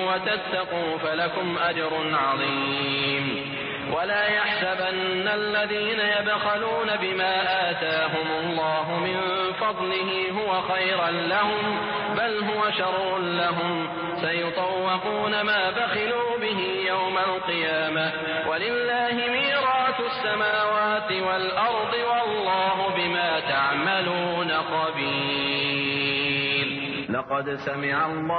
وتتقوا فلكم أجر عظيم. ولا يحسبن الذين يبخلون بما آتاهم الله من فضله هو خيرا لهم بل هو شر لهم سيطوقون ما بخلوا به يوم القيامة ولله ميراث السماوات والأرض والله بما تعملون خبير. لقد سمع الله